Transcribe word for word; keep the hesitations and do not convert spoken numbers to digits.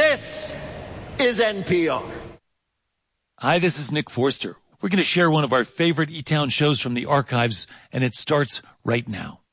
This is N P R. Hi, this is Nick Forster. We're going to share one of our favorite E-Town shows from the archives, and it starts right now.